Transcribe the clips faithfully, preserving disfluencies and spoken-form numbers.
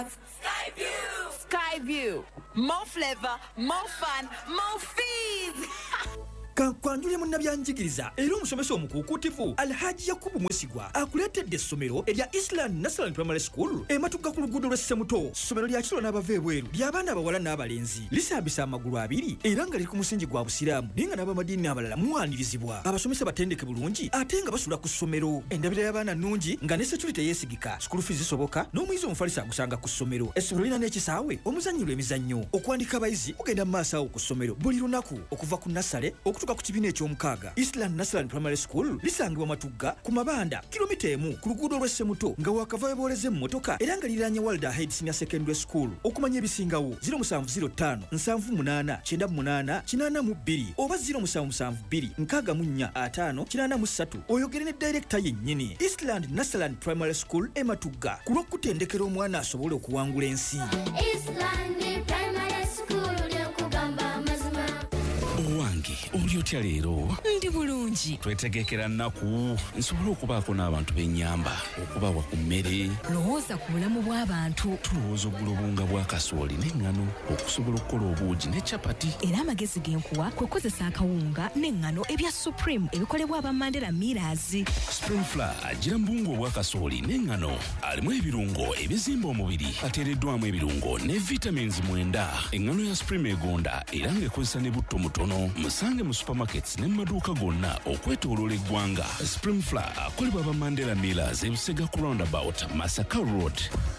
Skyview! Skyview! More flavor, more fun, more fees! Kankwanjule munnabyanjigiriza era omusomesa omukuukutivu Alhaji Yakubu Mwesigwa akuleetedde essomero erya Island National Primary School ematugga ku luguudo lwa Ssemuto. Ssomero lya kilo n'abava ebweru ly'abaana abawala n'abalenzi lisambisa amagulu abiri era nga liri ku musingi gwa busiraamu naye nga n'abamadiini abalala muwanirizibwa. Abasomesa batendeke bulungi ate nga basula ku ssomero. Endabira y'abaana nnungi nga ne security yeesigika, school fees zisoboka n'omuyizi omufalisa agusanga ku ssomero. Essomero lirina n'ekisaawe omuzannyirwa emizannyo. Okuwandika abayizi kugenda mu maaso awo ku ssomero buli lunaku okuva ku nasale okutuuka ku kibiina eky'omukaaga. Eastland National Primary School lisangibwa Matugga ku Mabanda kilomita emu ku luguudo lwa Ssemuto nga wakava booleze mu motoka era nga liranye Walda Head Senior Secondary School. Okumanya ebisingawo zero seven zero five nsanvu munaana kyenda munaana kinaana mu bbiri oba zero seven seven two nkaaga mu nnya ataano kinaana mu ssatu oyogere ne director yennyini. Eastland National Primary School e Matugga ku lw'okutendekera omwana asobole okuwangula ensi. Eastland Primary School ly'okugamba amazima. Owange oli otya leero? Ndi bulungi. Twetegekera nnaku nsobole okubaako n'abantu b'ennyamba okubawa ku mmere. Lowooza ku bulamu bw'abantu. Tulowooza oggula obunga bwa kasooli n'eŋŋano okusobola okukola obuugi ne capati. Era amagezi g'enkuwa kwe kozesa akawunga n'eŋŋano ebya Supreme ebikolebwa aba Mandela Millers. Spring Flour agira mbungu obwa kasooli n'eŋŋano alimu ebirungo ebizimba omubiri ateereddwamu ebirungo ne vitamins mwenda. Eŋŋano ya Supreme egonda era ng'ekozesa ne butto mutono. Musange mu supermarkets ne maduuka gonna okwetooloola eggwanga. Spring Flour akolebwa aba Mandela Millers ebusega ku roundabout Masaka Road.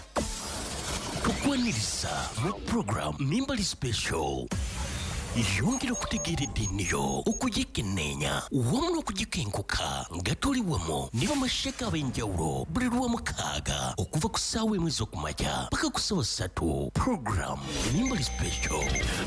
Tukwaniriza mu program Mimbali Special yongera okutegeera eddiiniyo okugikenneenya wamu n'okugikenkuka nga tuli wamu ne bamashaka ab'enjawulo buli lw'omukaaga okuva ku ssaawa emu ez'okumakya paka ku ssaawa ssatu. Program Mimbali Special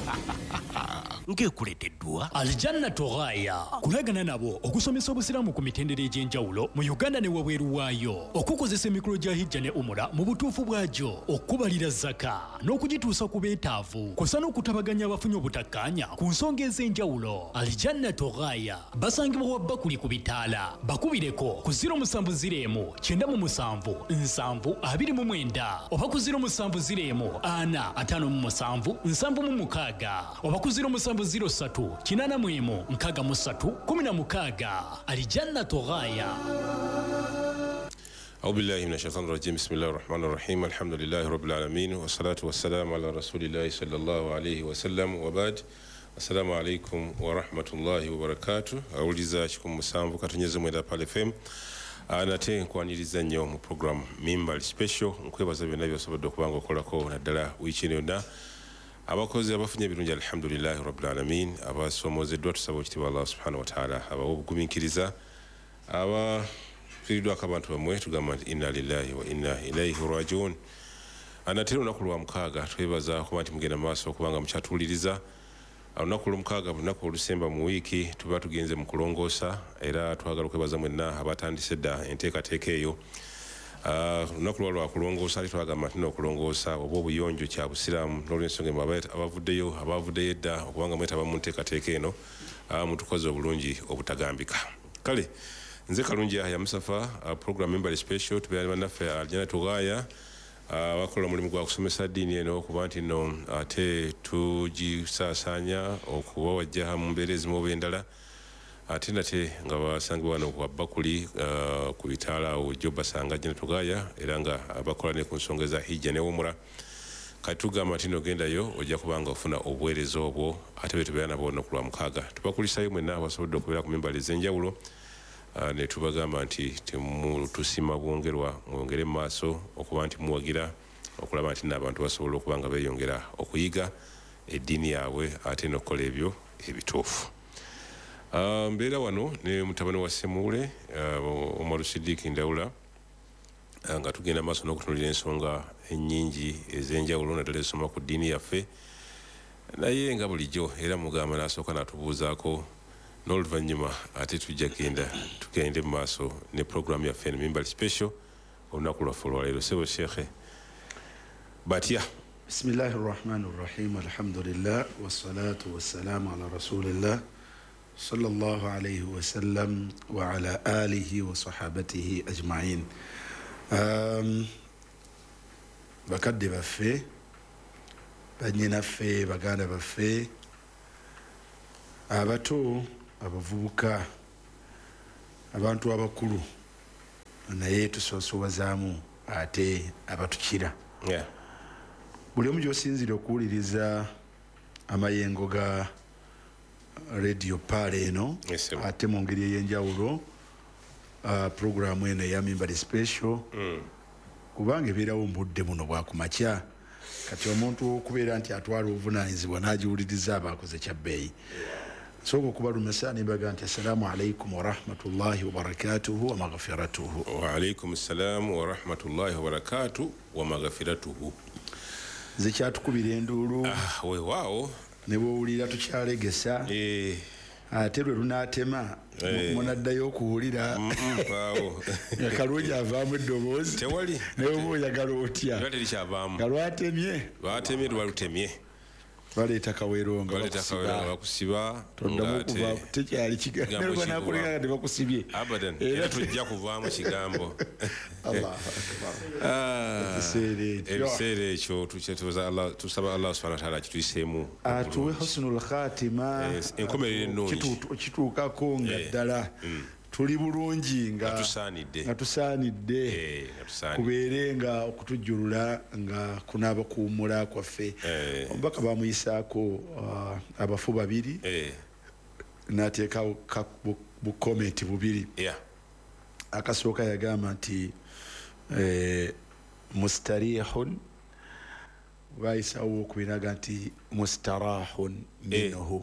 ng'ekuleeteddwa Aljanna Toghaya kulagana nabo okusomesa obusiraamu ku mitendera egy'enjawulo mu Uganda ne wabweru waayo, okukozesa emikolo gya hijja ne umura mu butuufu bwagyo, okubalira zaka n'okugituusa ku beetaavu kw'ossa n'okutabaganya abafunye obutakkaanya ku nsonga ez'enjawulo. Aljanna Toghaya basangibwa wa Bakuli ku bitaala. Bakubireko ku zero seven zero one nine mu musanvu nsanvu abiri mu mwenda oba ku zero seven zero one ana atano mu musanvu nsanvu mu mukaaga oba ku zero seven zero three kinaana mu emu nkaaga mu ssatu kumi na mukaaga. Aljanna Toghaya. أعوذ بالله من الشيطان الرجيم بسم الله الرحمن الرحيم الحمد لله رب العالمين والصلاة والسلام على رسول الله صلى الله عليه وسلم وبعد السلام عليكم ورحمة الله وبركاته. أوليزا شكم مسامو كاتنيزو mweda pale F M anate nkwaniriza nnyo mu program Mimbali Special nkwebaza byonna byosobodde okubanga okolako naddala wiiki eno yonna. Abakozi abafunye ebirungi alhamdulillahi rabbil alamin, abasomozeddwa tusaba ekitiibwa Allah subhanahu wa ta'ala abawa obugumiikiriza, aba firidwa akabantu bamwe tugamba nti inna lillahi wa inna ilaihi rajiun. Anatero olunaku lwa mukaaga twebaza kuba nti mugenda maaso okubanga mukyatuwuliriza. Olunaku lw'omukaaga lunaku olusemba mu wiiki tuba tugenze mu kulongoosa era twagala okwebaza mwenna abatandise dda enteekateeka eyo. Olunaku lwa lwa kulongoosa ali twagamba nti n'okulongoosa oba obuyonjo kya busiraamu n'olw'ensonga emwe abavuddeyo abavuddeyo edda okubanga mwetaba mu nteekateeka eno mutukoze obulungi obutagambika. Kale nze Kalungi Yahya Musafa, program Mimbali Special tubeera bannaffe Aljanna Toghaya abakola omulimu gwa kusomesa ddiini eno okuba nti nno ate tugisaasaanya okubawajja mu mbeera ezimu oba endala ate nate nga basangibwa wano ku Bakuli ku bitaala awo jjo basanga Aljanna Toghaya era nga abakola ne ku nsonga za hijja ne umura. Kati tugamba nti nogendayo ojja kubanga ofuna obuweereza obwo ate betubeera nabo olunaku lwa mukaaga. Tubakulisayo mwenna abasobodde okubeera ku mimbali ez'enjawulo. Uh, ne tubagamba nti temutusima bwongerwa mwongere mu maaso okuba nti muwagira okulaba nti n'abantu basobola okuba nga beeyongera okuyiga eddiini yaabwe ate n'okukola ebyo ebituufu. Uh, mbeera wano ne mutabani wa Ssemuule uh, Omar Siddiiki Ndawula uh, nga tugenda maaso n'okutunulira ensonga ennyingi ez'enjawulo naddala ezisoma ku ddiini yaffe, naye nga bulijjo era mugamba n'asooka n'atubuuzaako n'oluvannyuma ate tujja genda tugende mu maaso ne programu yaffe Mimbali Special olunaku lwaffe olwaleero. Sebo Sheikhe batya? Bismillahi rrahmani rrahim alhamdulillah wassalatu wassalamu ala rasulillah sallallahu alayhi wa sallam wa ala alihi wa sahabatihi ajma'in. Um, bakadde baffe bannyinaffe baganda baffe abato abavubuka abantu abakulu naye tusosobazaamu ate abatukira yeah. buli omu gyosinzire okuwuliriza amayengo ga radio paale eno yes, ate mu ngeri ey'enjawulo uh, programu eno eyamimbali special mm. kubanga ebeerawo mu budde buno bwakumakya kati omuntu okubeera nti atwala obuvunanyizibwa n'agiwuliriza abaakoze kyabbeeyi sooka okubalumisa nimbaga nti assalaamu alaikum warahmatullahi wabarakatuhu wamaghfiratuhu. Waalaikum salaamu warahmatullahi wabarakatuhu wamaghfiratuhu. nze kyatukubira enduulu ah, weewaawo ne bwowulira tukyalegesa eh. ate lwe lunaatema Eh. munaddayo okuwulira waawo nga kalungi avaamu eddoboozi tewali naye oba oyagala otya nga terikyavaamu nga lwatemye lwatemye lwalutemye baleeta kaweero nga baleeta kaweero nga bakusiba toddamu okuva tekyali kigambo nga tebakusibye abadan era tojja kuvaamu kigambo ebiseera ekyo tusaba allah subhanahu wataala kituyiseemu atuwe husnul khatima enkomerero ennungi kituukako nga ddala tuli bulungi nga tusaanidde kubeere nga okutujjulula nga kunaaba kuwummula kwaffe omubaka bamuyisaako abafu babiri n'ateekawo bukomenti bubiri akasooka yagamba nti mustarihun bayisawo okubiraga nti mustarahun minhu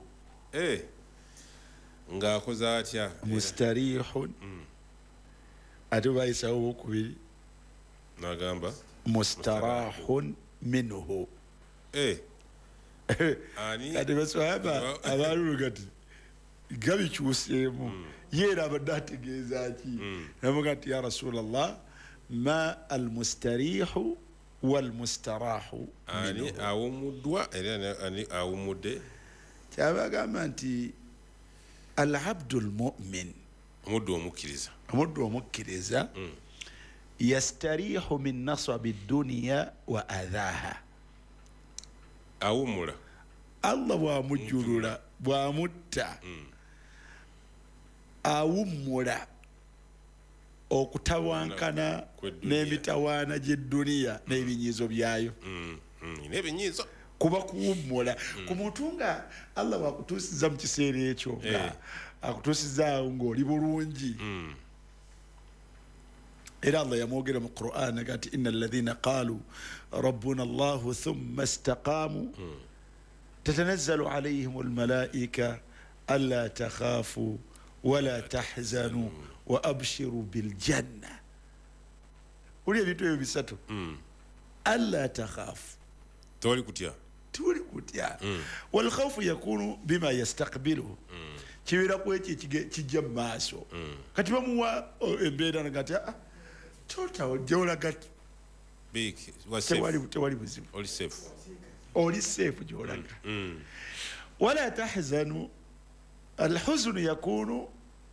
ng'akoze atya mustarihun ate bayisawo okubiri nagamba mustarahun minhu kati baswahaba abalulu kati gabikyuseemu yeera abadde ategeeza ki namuga nti ya rasulallah ma almustarihu walmustarahu ani awumuddwa era ani awumudde kyabagamba nti alabdu lmumin omuddu omukkiriza omuddu omukkiriza yastarihu min nasabi dduniya wa adhaha awumula allah bwamujjulula bwamutta awummula okutawankana n'emitawaana gy'edduniya n'ebinyiizo byayo n'ebinyiizo kuba kuwummula ku muntu nga allah bwakutuusiza mu kiseera ekyo nga akutuusizaawo ng'oli bulungi era allah yamwogera mu quran aga nti ina alladhina qaalu rabbuna allahu thumma istaqaamu tatanazzalu alayhim almalaika alla takhaafu wala tahzanu wa abshiru biljanna uli ebintu ebyo bisatu alla takhaafu tewali kutya tewali kutya walkhawfu yakunu bima yastaqbiluhu kibeera ku ekyo kijja mu maaso kati bamuwa embeera nagati totaojolaga tewali buzibu oli seefu gyolaga wala tahzanu alhuzunu yakunu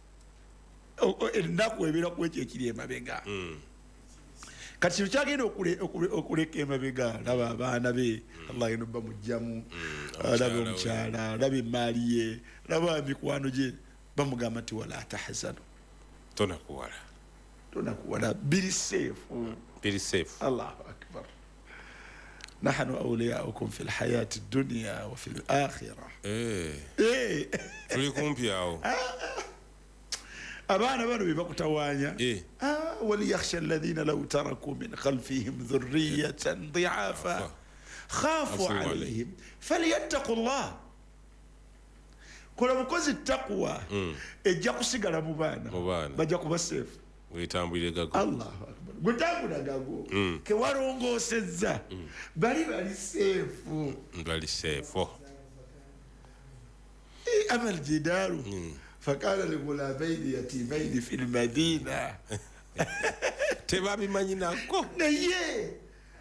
ennaku ebeera ku ekyo ekiri emabega kati kino kyagenda okuleka emabega laba abaana be allah genda obba mujjamu laba omukyala laba emaali ye laba mikwano gye bamugamba nti wala tahzanu tonakuwala tonakuwala biri seefu biri seefu allahu akbar nahnu awliyaukum fi lhayati dunya wa fi lakhira tuli kumpi awo abaana bano be bakutawaanya waliyakhsha alladhina law taraku min khalfihim dhurriyatan dhi'afa khafu alayhim falyattaqu llah kola mukozi taqwa ejja kusigala mu baana bajja kuba seefu wetambulire gago allahu akbar gwetambula gago kewarongoosezza bali bali seefu bali seefu ama aljidaru fakala ligulabaini yatimaini fi lmadina tebabimanyi nako naye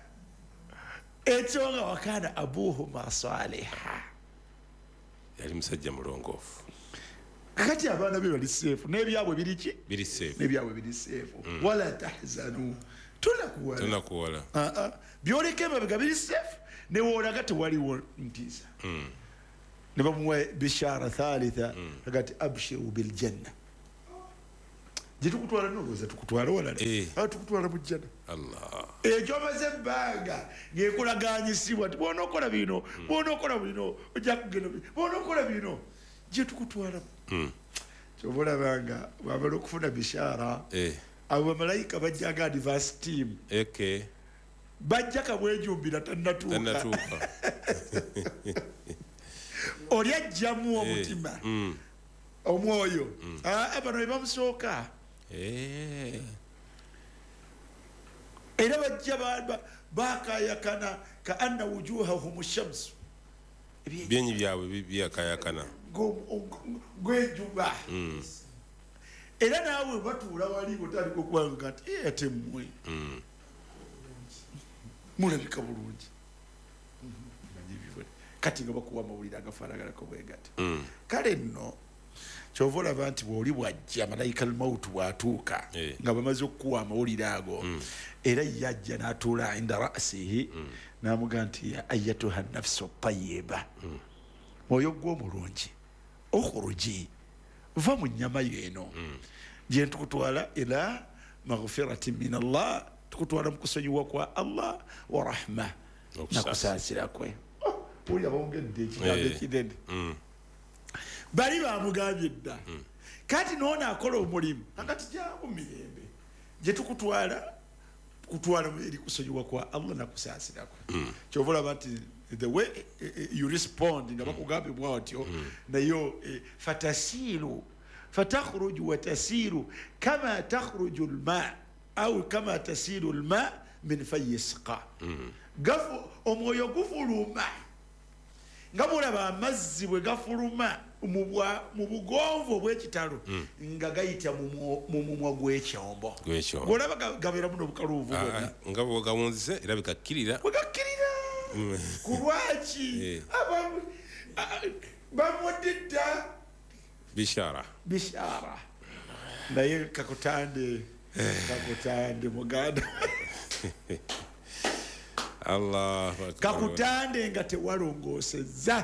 ekyo nga wakana abuhuma saliha yali musajja mulongoofu kakati abaana be bali seefu n'ebyabwe biriki biri seefu n'ebyabwe biri seefu wala tahzanu tonakuwala tonakuwala aa byoleka emabega biri safe newoolaga tewaliwo ntiisa ne bamuwa bishara thalitha agati abshiru biljanna gyetukutwala nolowooza tukutwala walala aa tukutwala mu jjana ekyo omaze ebbanga ng'ekulaganyisibwa nti bw'onookola bino bw'onookola bino ojja kugenda bw'onookola bino gyetukutwalamu kyoba olabanga bwamala okufuna bishara abo bamalayika bajjaga advance team bajja kabwejumbira tannatuuka oli ajjamu omutima omwoyo bano bebamusooka era bajja bakayakana ka anna wujuhahum shamsu byenyi byabwe byakayakana gwenjuba era naawe batuula wali otandika okubanga nti ate mmwe mulabika bulungi kati nga bakuwa amawulire agafaanaganako bwegati kale nno kyova olaba nti bwoli bwajja malayika almautu bwatuuka nga bamaze okukuwa amawulire ago era yajja n'atuula inda rasihi n'amuga nti ayatuha nafsu tayiba mwoyo gw'omulungi okhuruji va mu nnyama yeeno gye tukutwala ila maghfirati min allah tukutwala mu kusonyiwa kwa allah wa rahma nakusaasira kwe oli abongedde ekigambo ekinene bali bamugambye dda kati noona akola omulimu akati jangu mirembe gye tukutwala kutwala eri kusonyiwa kwa allah nakusaasira kwe kyova olaba nti the way you respond nga bakugambye bwatyo nayo fatasiru fatakhruju watasiru kama takhruju lma au kama tasiru lma min fayi sqa omwoyo gufuluma nga bwolaba amazzi bwe gafuluma mu bugonvu obw'ekitalo nga gayita mu mumwa gw'ekyombo bwolaba gabeeramu n'obukaluuvu nga bwegawunzise era bwegakkirira bwegakkirira ku lwaki bamwadde dda bishara bishara naye kakutande kakutande muganda allah kakutande nga tewalongoosezza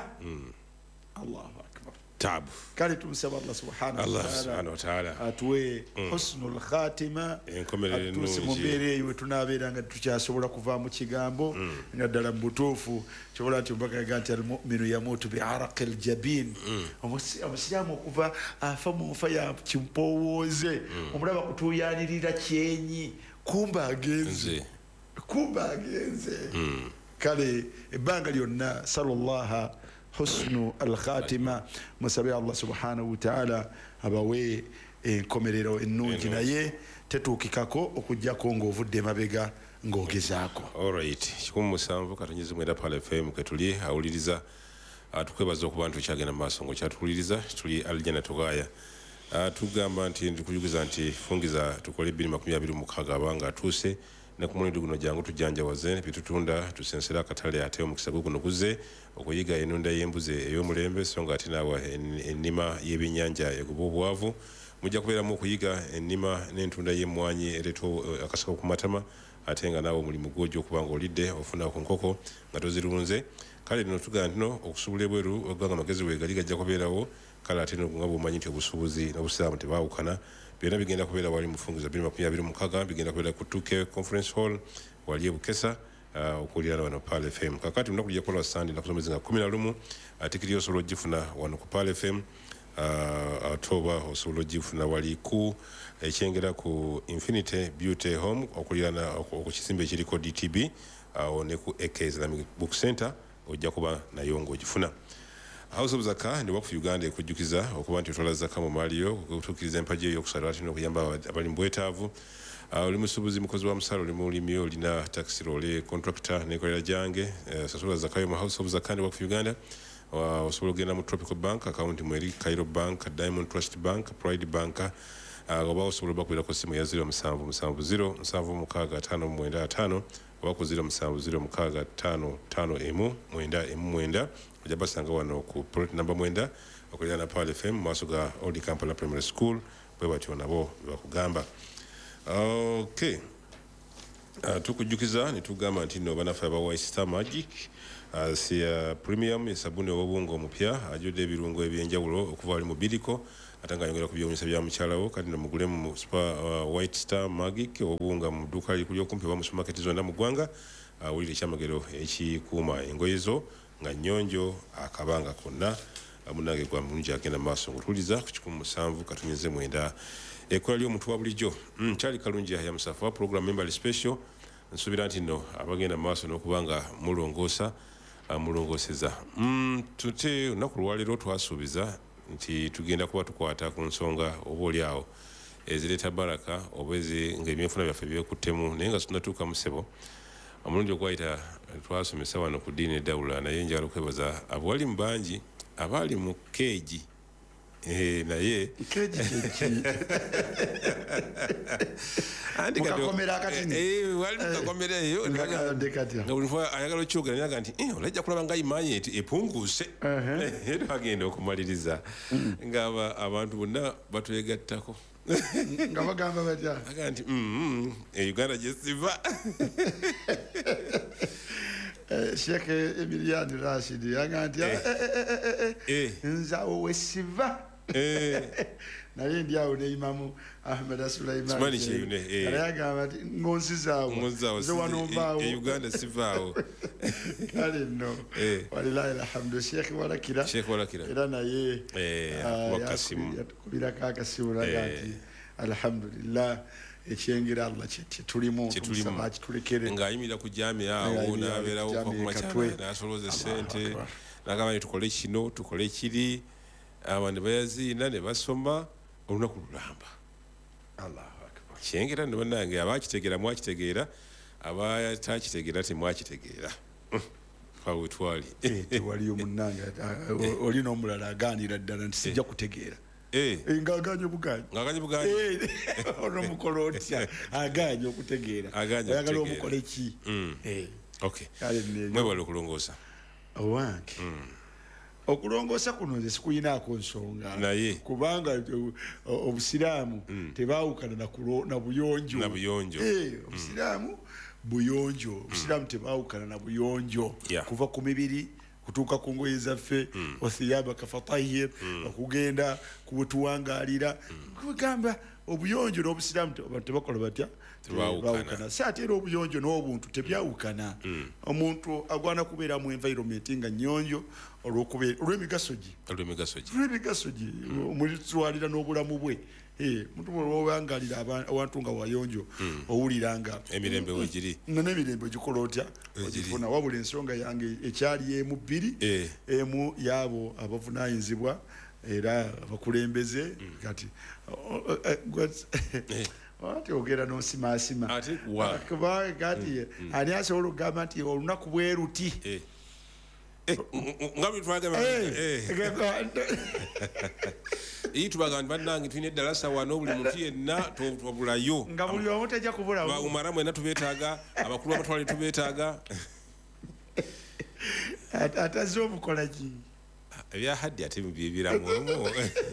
allahu akbar tabu kale tumusaba allah subhanahu wa ta'ala atuwe husnul khatima atuuse mu mbeera eyo wetunaabeera nga tukyasobola kuva mu kigambo nga ddala mu butuufu kyobola nti omubaka yaga nti almuminu yamuutu biaraqi ljabin omusiraamu okuva afa mu nfa ya kimpowooze omulaba kutuuyanirira kyenyi kumba agenze kumba agenze kale ebbanga lyonna sallallaha husnu al-khatima musabe allah subhanahu wa ta'ala abawe enkomerero ennungi naye tetuukikako okujjako ng'ovudde mabega ng'ogezaako alright kikumi musanvu katonyizi mwenda pal fm ketuli awuliriza tukwebaza okuba nti tukyagenda mu maaso ng'okyatuwuliriza tuli aljana tugaya tugamba nti ndikujugiza nti fungiza tukole bbiri makumi abiri mukaaga abanga atuuse ne ku mulindi guno jangu tujjanjawaze bitutunda tusensera akatale ate omukisa gwe guno guze okuyiga enunda y'embuzi ey'omulembe so nga ate naawa ennima y'ebyennyanja egoba obwavu mujja kubeeramu okuyiga ennima n'entunda y'emmwanyi ereeta akasako ku matama ate nga naawe omulimu gw'ojja okuba ng'olidde ofuna ku nkoko nga tozirunze kale nno tugamba ntino okusuubula ebweru ogganga amagezi weegali gajja kubeerawo kale ate no nga bw'omanyi nti obusuubuzi n'obusiraamu tebaawukana byonna bigenda kubeera wali mufungiza bbiri makumi abiri mukaaga bigenda kubeera ku two K conference hall wali ebukesa okuwulira wano pal fm kakati lunaku lujja kukola sande naku z'omwezi nga kumi na lumu tikiti osobola ogifuna wano ku pal fm ate oba osobola ogifuna wali ku ekyengera ku infinity beauty home okulirana ku kisimbe ekiriko D T B awo ne ku A K Islamic book center ojja kuba nayo ng'ogifuna House of Zaka ndi wakufu Uganda ekujjukiza okuba nti otwala zaka mu maaliyo okutuukiriza empagi ey'okusala ati n'okuyamba abali mu bwetaavu oli musuubuzi mukozi wa musala oli mu limi olina taxi role contractor n'ekolera gyange sasula zaka yo mu House of Zaka ndi wakufu Uganda osobola okugenda mu Tropical Bank account mweri Cairo Bank Diamond Trust Bank Pride Bank oba osobola okubeerako ssimu ya zero musanvu musanvu zero musanvu mukaaga ataano mwenda ataano oba ku zero musanvu zero mukaaga ttaano ttaano emu mwenda emu mwenda ojja basanga wano ku plot number mwenda okulira na Pal F M maaso ga Old Kampala Primary School bwe batyo nabo bakugamba okay Uh, tukujjukiza ne tugamba nti nno banaffe aba White Star Magic uh, si uh, premium esabuni obubunga omupya ajudde ebirungo ebyenjawulo okuva ali mu biliko ate nga ayongera ku by'omusa bya mukyalawo kati no mugule mu super uh, White Star Magic obubunga mu dduuka likuli okumpi oba mu supermarket zonna mu ggwanga uh, wulira ekyamagero ekikuuma engoye zo nga nnyonjo akabanga konna amunange gwa mulungi agenda maaso ng'otuliza ku kikumi musanvu katunyize mwenda ekola ly'omuntu wa bulijjo mm, kyali kalungi ya musafu wa program member special nsuubira nti nno abagenda maaso n'okubanga mulongoosa mulongooseza mm, tute olunaku lwaleero twasuubiza nti tugenda kuba tukwata ku nsonga oba oli awo ezireeta baraka oba ng'ebyenfuna byaffe byekuttemu naye nga tunatuuka mu ssebo omulundi ogwayita twasomesa wano ku ddiini edawula naye njagala okwebaza abawali mu bangi abaali mu keegi Eh naye keji keji andi kakomera akatini eh wali kakomera yo ndekati nga ulifwa ayagala okyogera nyaga nti eh olajja kulaba nga imanye eti epunguse eh bagenda okumaliriza ngaba abantu bonna batwegattako nga bagamba batya aga nti mm e Uganda jesiva Sheikh Emiliano Rashid yaga nti eh nzawo wesiva eh naye ndiawo ne imamu Ahmed Sulaiman Simani chiyune eh yaga ati ngonzizawo ngonzizawo wanombawo e Uganda sivao kale no walilahi alhamdu Sheikh walakira Sheikh walakira era naye eh wakasimu kubira kaka siura gati alhamdulillah ekyengera Allah kye tulimu tumusaba kitulekere ngayimira ku jami awo nabeerawo kwa kumachana nasoloze sente nagamba tukole kino tukole kiri abandi bayazina ne basoma olunaku lulamba Allahu akbar kyengera ne banange abakitegeera mwakitegeera abatakitegeera temwakitegeera awo twali waliyo munanga oli n'omulala aganira ddala nti sijja kutegeera eh ngaganye buganyi ngaganye buganyi eh ono mukolotya aganye okutegeera ayagala omukole ki eh okay mwebale okulongoosa owange okulongoosa kuno nze sikuyinaako nsonga naye kubanga obusiraamu tebaawukana na buyonjo na buyonjo eh obusiraamu buyonjo obusiraamu tebaawukana na buyonjo kuva ku mibiri kutuuka ku ngoye zaffe othiyabaka fatahir okugenda kuwetuwangalira kugamba obuyonjo n'obusiraamu tebakola batya tebaawukana si ate era obuyonjo n'obuntu tebyawukana omuntu agwana kubeera mu environment nga nnyonjo olw'emigaso gi olw'emigaso gi omutwalira n'obulamu bwe muntu bw'owangalira awantu nga wayonjo owuliranga emirembe wegiri n'emirembe gikola otya ogifuna wabula ensonga yange ekyali emu bbiri emu yaabo abavunaanyizibwa era abakulembeze kati ati ogera n'osimaasima kati ani asobola okugamba nti olunaku bwe ruti nga bitwagamba iyi tubagamba bannange tulina eddalasa wano buli muntu yenna twabulayo nga buli omu tajja kubulawo bawumara mwena tubeetaaga abakulu abatwale tubeetaaga ataze obukola ki ebyahaddi ate byebiramu omu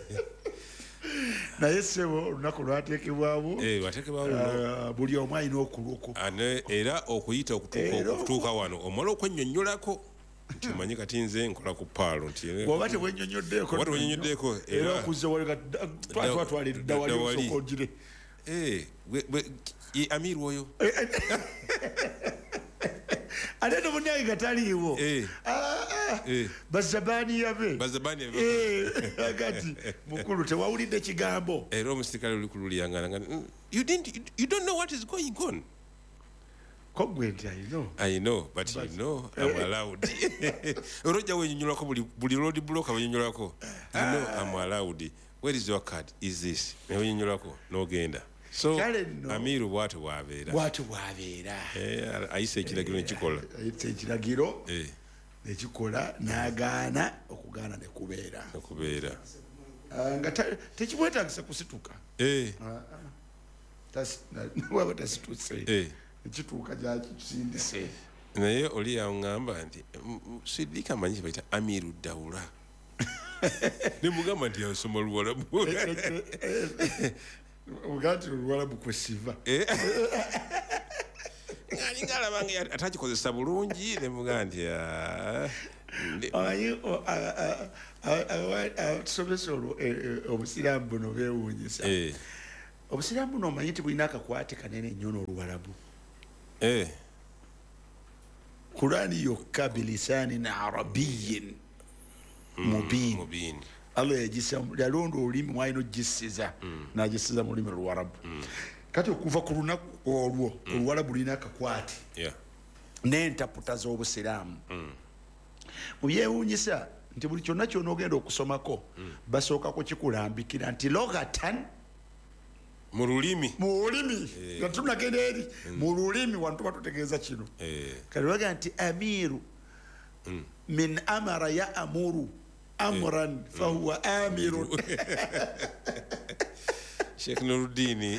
naye ssebo olunaku lwateekebwawo buli omu alina okuloko era okuyita okutuuka wano omala okwennyonnyolako nti omanyi kati nze nkola ku paalo nti oba tebwennyonnyoddeeko era okuza twatwala dda wali osooka ogire amiru oyo ate no munange gataliiwo bazabaniya be agati mukulu tewawulidde kigambo era omusirikale oli kululiyangana you don't know what is going on Kogwenti, I know. I know, but, but you know, I'm allowed. Roja when you look buli road block when you look. You know, I'm allowed. Where is your card? Is this? When you look, no genda. So, Amiru what wavera. What wavera. Eh, I say kiragiro nchikola. It's kiragiro. Eh. Nechikola nagana okugana ne kubeera. Ne kubeera. Ngata tekimwetagisa kusituka. Eh. Tas waba tasituse. Eh. Ekituuka gyakisindise naye oli yaŋŋamba nti sidika manyi baita Amiru Dawula ne mugamba nti yansoma Luwalabu ugati Luwalabu kwesiva alinga alabanga atakikozesa bulungi ne muga nti ayi tusomesa olwo obusiraamu buno beewuunyisa obusiraamu buno omanyi nti bulina akakwate kanene nnyo n'Oluwarabu Qur'ani yokka bilisaanin arabiyyin mubiin Allah yalonda olulimi mwalina ogisiza n'agisiza mu lulimi Luwarabu kati okuva ku lunaku olwo Oluwarabu lulina akakwate n'entaputa z'obusiraamu mu byewuunyisa nti buli kyonna kyonna ogenda okusomako basooka kukikulambikira nti logatan mu lulimi mu lulimi nga tunagenda eri mu lulimi wantu tuba tutegeeza kino kati baga nti amiru min amara ya amuru amran fahuwa amirun Sheikh Nuruddin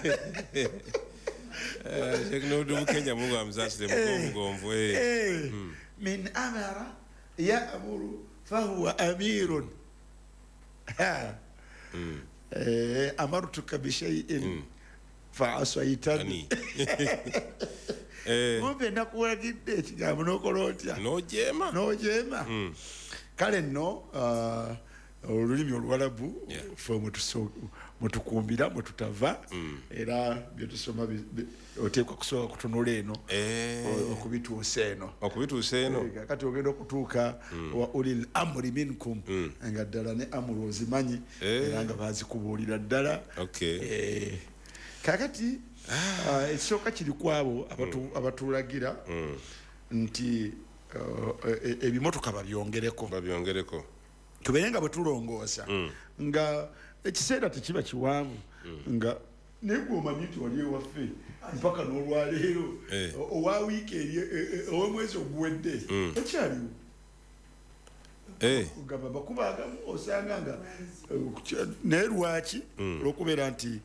Sheikh Nuruddin Kenya Mungu amzasile mugomvu eh min amara ya amuru fahuwa amirun ha eh amartuka bi shay'in fa asaitani eh mbe nakuwagidde ekigambo nokola otya nojema nojema kale nno olulimi Oluwarabu ffe mwetukumbira mwetutava era byetusoma oteekwa kusooka kutunula eno okubituusa eno okubituusa eno kati ogenda okutuuka wa ulil amri minkum nga ddala ne amuru ozimanyi era nga bazikubuulira ddala kakati ekisooka kiri kwabo abatulagira nti ebimotoka babyongereko babyongereko tubeere nga bwe tulongoosa nga ekiseera tekiba kiwanvu nga naye gwomanyi nti wali ewaffe mpaka n'olwaleero owa wiiki eri ow'omwezi oguwedde ekyaliwo gamba bakuba agamu osanga nga naye lwaki olw'okubeera nti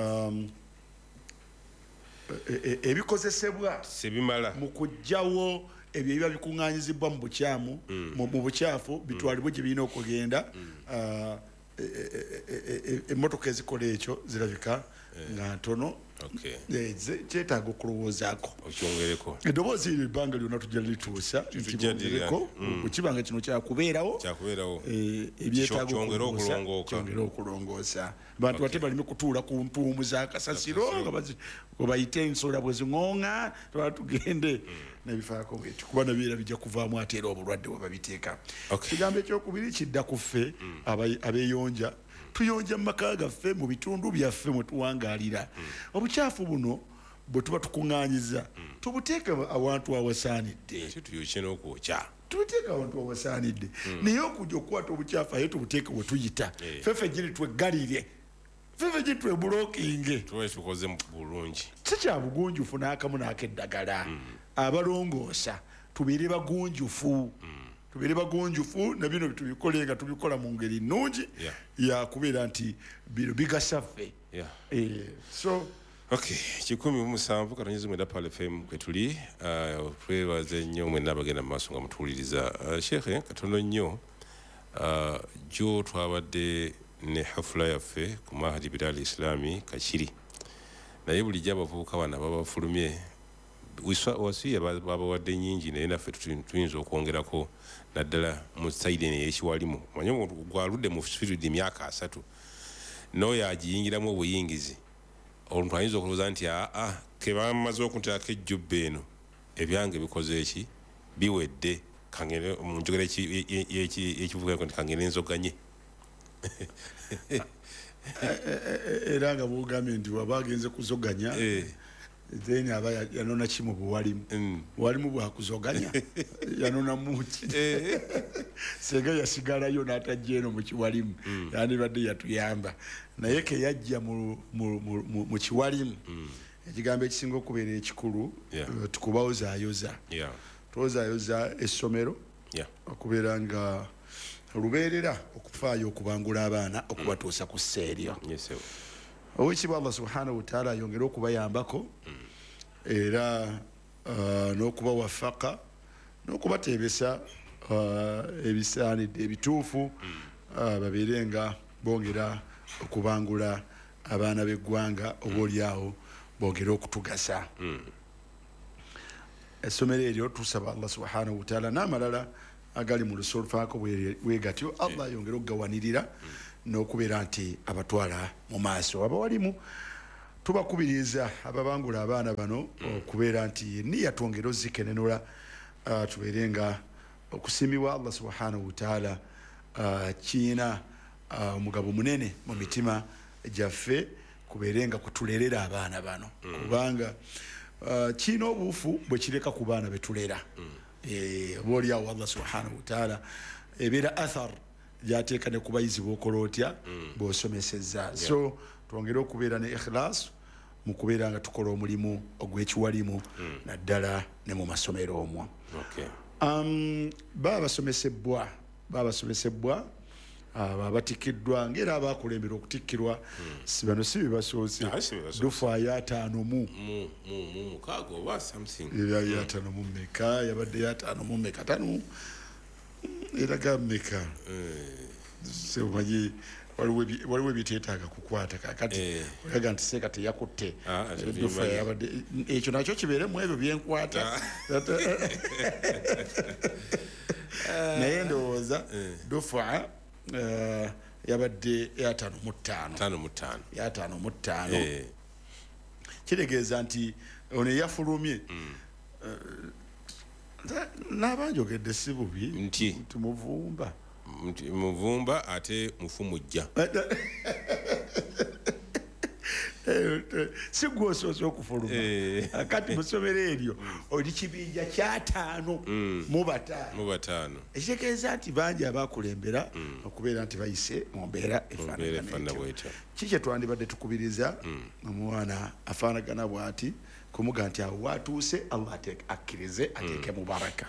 ebikozesebwa sebimala mu kuggyawo ebyo ebiba bikuŋŋaanyizibwa mu bukyamu mu bukyafu bitwalibwe gye birina okugenda emmotoka ezikola ekyo zirabika nga ntono kyetaaga okulowoozaako okyongereko eddoboozi eryo ebbanga lyonna tujja lituusa ntibogereko bwekibanga kino kyakubeerawo ebyetaaga kyongere okulongoosa bantu bate balime kutuula ku ntuumu za kasasiro nga webayite ensoola bwe ziŋoŋŋa twala tugende nebifaako bwetyo kuba nabiera bijja kuvaamu ate era obulwadde bwe babiteeka kigambo ekyokubiri kidda ku ffe abeeyonja tuyonja mu maka gaffe mu bitundu byaffe mwe tuwangaalira obukyafu buno bwe tuba tukuŋŋaanyiza tubuteeke awantu awasaanidde tubuteeke awantu awasaanidde naye okujja okukwata obukyafu aye tubuteeke we tuyita ffeffe gini tweggalire ffeffe gini twebulokinge si kya bugunjufu n'akamu n'akeddagala abalongoosa tubeere bagunjufu tubeere bagunjufu na bino tubikole nga tubikola mu ngeri nnungi yakubeera nti bino bigasa ffe so okay kikumi mu musanvu katonyeze mwenda pale F M kwe tuli twebaze nnyo mwena abagenda mu maaso nga mutuwuliriza Sheikh katono nnyo jo twabadde ne hafula yaffe ku Mahadi Bilal Islami Kachiri naye bulijjo abavubuka bana babafulumye wasiya babawadde nnyingi naye naffe tuyinza okwongerako naddala mu saidi eno ey'ekiwalimu manye gwaludde mu firid emyaka asatu n'oyo agiyingiramu obuyingizi omuntu ayinza okulowooza nti aa ke bamaze okunteekako ejjubba eno ebyange bikoze eki biwedde kangere mu njogera y'ekivuga nti kangere enzoganye era nga bwogambye nti waba agenze kuzoganya then aba yanona ki mu buwalimu buwalimu bwakuzoganya yanona muki senga yasigalayo n'atajja eno mu kiwalimu yandibadde yatuyamba naye ke yajja mu kiwalimu ekigambo ekisinga okubeera ekikulu tukubawozaayoza twozaayoza essomero okubeera nga lubeerera okufaayo okubangula abaana okubatuusa ku sseeryo owekitiibwa Allah subhanahu wa ta'ala ayongere okubayambako era n'okubawafaka n'okubateebesa ebisaanidde ebituufu babeere nga bongera okubangula abaana b'eggwanga oba oliawo bongere okutugasa essomero eryo tusaba Allah subhanahu wa ta'ala n'amalala agali mu lusolfaako bwegatyo Allah yongere okugawanirira n'okubeera nti abatwala mu maaso abawalimu tubakubiriza ababangula abaana bano okubeera nti niya twongere ozikenenula tubeere nga okusiimibwa Allah subhanahu wa ta'ala kiina omugabo munene mu mitima gyaffe kubeere nga kutulerera abaana bano kubanga kiina obuufu bwe kireka ku baana betulera oba oliawo Allah subhanahu wa ta'ala ebeera athar gyateeka ne kubayizi b'okola otya bw'osomesezza so twongere okubeera ne ikhlas mu kubeera nga tukola omulimu ogw'ekiwalimu naddala ne mu masomero omwo baba basomesebwa baba basomesebwa abatikiddwa ngera abakulembera okutikkirwa si bano si bibasoose dufaayo ataano mu mukaaga oba something era ataano mu meka yabadde ataano mu meka ataano eraga meka semanyi waliwo ebiteetaaga kukwata kakati olaga nti seeka teyakutte dufaayo yabadde ekyo nakyo kibeere mu ebyo byenkwata naye ndowooza dufaa Uh, yabadde yataano mu ttaano taano mu ttaano yataano mu ttaano kitegeeza nti ono yafulumye n'abanjogedde si bubi nti muvumba nti muvumba ate mufumujja si gwe osoose okufuluma kati musomero eryo oli kibinja kyataano mu bataano ekitegeeza nti bangi abakulembera okubeera nti bayise mu mbeera efaanagana etyo ki kye twandibadde tukubiriza omwana afaanagana bw'ati kumuga nti awo watuuse Allah akkirize ateeke mu baraka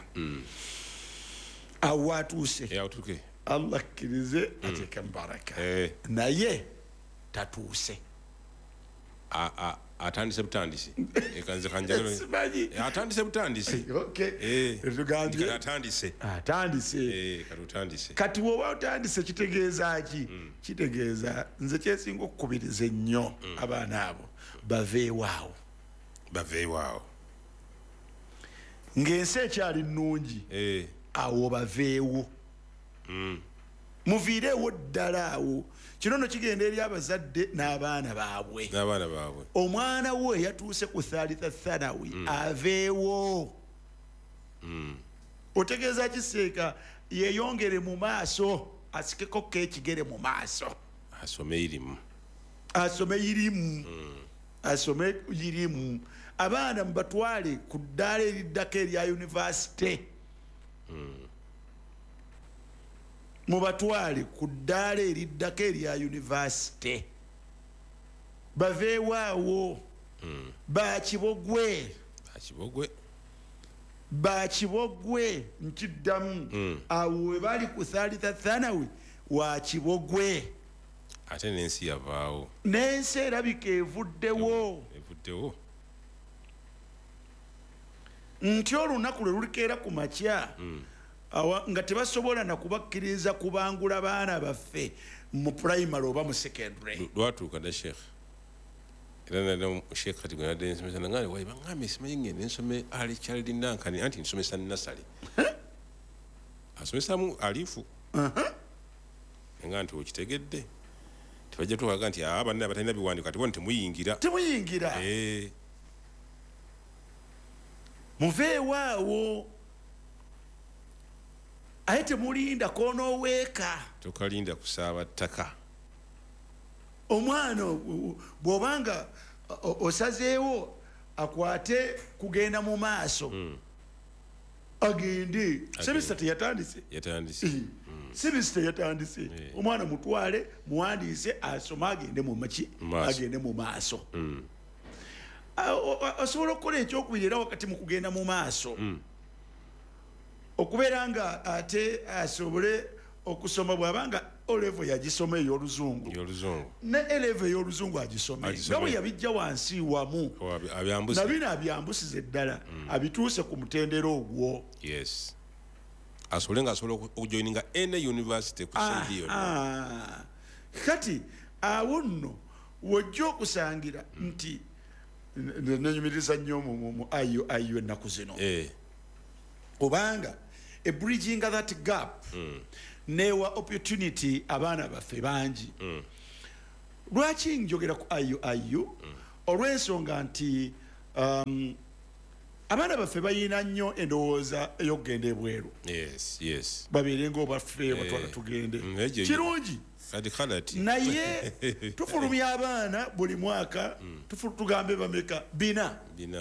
awo watuuse Allah akkirize ateeke mu baraka naye tatuuse atandise butandisi ekanze kanjagalo atandise butandisi tugambye atandise atandise katutandise kati woba otandise kitegeeza ki kitegeeza nze kyesinga okukubiriza ennyo abaana abo baveewaawo baveewaawo ng'ensi ekyali nnungi awo baveewo muviireewo ddala awo kino no kigenda eri abazadde n'abaana baabwe n'abaana baabwe omwana we yatuuse ku thalitha thanawi aveewo otegeeza kiseeka yeeyongere mu maaso asikeko k'ekigere mu maaso asome irimu asome irimu asome irimu abaana mubatwale ku ddaala eriddako erya yunivasite mubatwale ku ddaala eriddako erya yunivasite baveewaawo bakibogwe bakibogwe bakibogwe nkiddamu awo we bali ku thalitha thanawi wa kibogwe ate n'ensi yavaawo n'ensi erabika evuddewo evuddewo nti olunaku lwe lulikeera ku makya nga tebasobola nakubakkiriza kubangula baana baffe mu primary oba mu secondary lwatuuka da sheekh era nada sheekh kati gwe nadde nsomesa nangane wayi baŋŋambye simanyi ngende nsome ali child nankani anti nsomesa nasale asomesamu alifu nga nti okitegedde tebajja tukaga nti aa banne abatalina biwandiiko kati bona temuyingira temuyingira muveewaawo aye temulinda koonooweeka tokalinda kusaaba ttaka omwana bw'obanga osazeewo akwate kugenda mu maaso agende semesita teyatandise yatandise semesita yatandise omwana mutwale muwandiise asome agende mu maki agende mu maaso osobola okukola ekyokubiri era wakati mu kugenda mu maaso okubeera nga ate asobole okusoma bw'abanga olevo yagisoma ey'oluzungu ne elevo ey'oluzungu agisome nga bwe yabijja wansi wamu nabino abyambusiza eddala abituuse ku mutendero ogwo asobole nga asobola okujoininga ene university ku saidi yonna kati awo nno wojja okusangira nti nenyumiriza nnyo mu ayo ayo ennaku zino kubanga e bridging that gap newa opportunity abaana baffe bangi lwaki njogera ku ayo ayo olw'ensonga nti um, abaana baffe bayina nnyo endowooza ey'okugenda ebweru babeere ng'obaffe batwala tugende kirungi naye tufulumya abaana buli mwaka tugambe bameka bina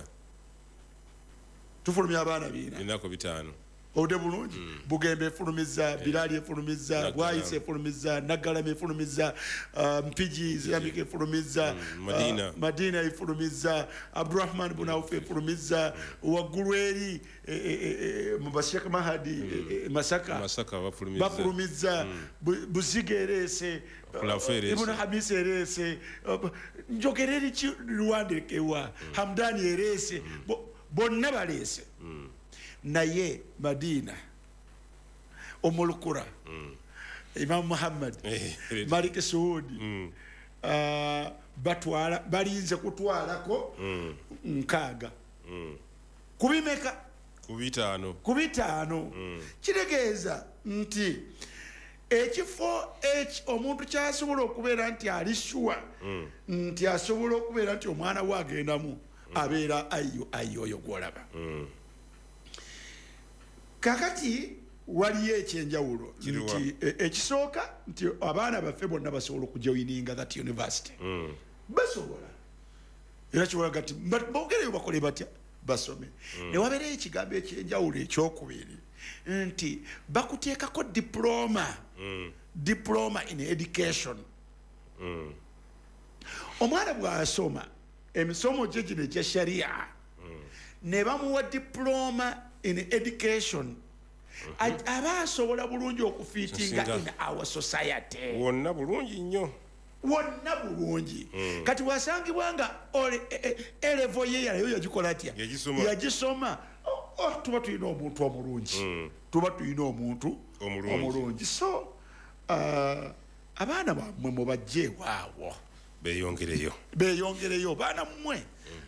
tufulumya abaana bina ode bulungi Bugembe efulumiza Bilali efulumiza Bwayise efulumiza Nagalama efulumiza Mpiji Islamic efulumiza Madina efulumiza Abdurrahman bin Auf efulumiza Wagulweri Mubashaka Mahadi Masaka Masaka bafulumiza bafulumiza Buzige erese Ibn Hamis erese njogereri ki Rwandekewa Hamdani erese bonna balese naye Madina Omulukura mm. Imam Muhammad mm. Malik Saudi mm. uh, batwala balinze kutwalako mm. nkaga mm. kubimeka kubitano kubitano mm. Kiregeeza nti ekifo echi omuntu kyasobola okubeera nti alishuwa mm. nti asobola okubeera nti omwana wagendamu mm. abeera ayo ayo yo gwolaba mm. kakati waliyo ekyenjawulo nti ekisooka nti abaana baffe bonna basobola okujoininga that university mm. basobola era kiwalaga nti bogereyo bakole batya basome mm. ne wabeera ekigambo ekyenjawulo ekyokubiri nti bakuteekako diploma mm. diploma in education mm. omwana bw'asoma emisomo gye gino egya sharia mm. ne bamuwa diploma in education mm-hmm. aba asobola bulungi okufiitinga in our society wonna bulungi nnyo wonna bulungi mm. kati wasangibwa nga elevo ye yayo yagikola atya yagisoma oh, oh, tuba tulina omuntu omulungi mm. tuba tulina omuntu omulungi so uh, abaana bammwe mubajje waawo beyongereyo beyongereyo baana mmwe